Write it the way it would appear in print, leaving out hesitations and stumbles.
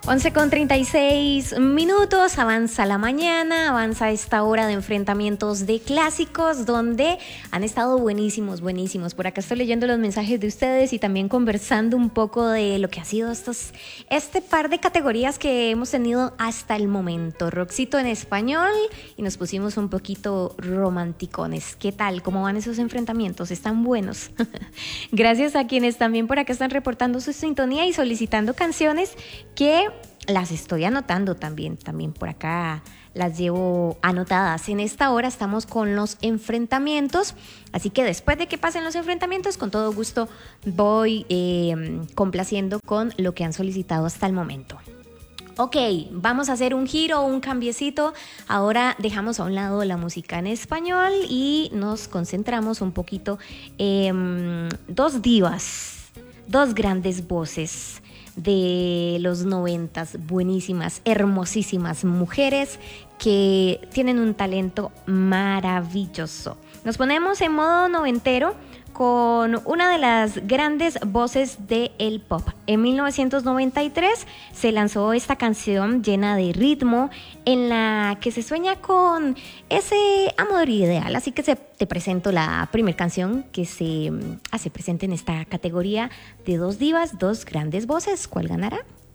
11:36, avanza la mañana, avanza esta hora de enfrentamientos de clásicos donde han estado buenísimos. Por acá estoy leyendo los mensajes de ustedes y también conversando un poco de lo que ha sido este par de categorías que hemos tenido hasta el momento. Rockcito en español y nos pusimos un poquito romanticones. ¿Qué tal? ¿Cómo van esos enfrentamientos? ¿Están buenos? Gracias a quienes también por acá están reportando su sintonía y solicitando canciones que las estoy anotando también por acá las llevo anotadas. En esta hora estamos con los enfrentamientos, así que después de que pasen los enfrentamientos, con todo gusto voy complaciendo con lo que han solicitado hasta el momento. Ok, vamos a hacer un giro, un cambiecito. Ahora dejamos a un lado la música en español y nos concentramos un poquito en dos divas, dos grandes voces de los 90s, buenísimas, hermosísimas mujeres que tienen un talento maravilloso. Nos ponemos en modo noventero con una de las grandes voces del pop. En 1993 se lanzó esta canción llena de ritmo en la que se sueña con ese amor ideal. Así que te presento la primera canción que se hace presente en esta categoría de dos divas, dos grandes voces. ¿Cuál ganará?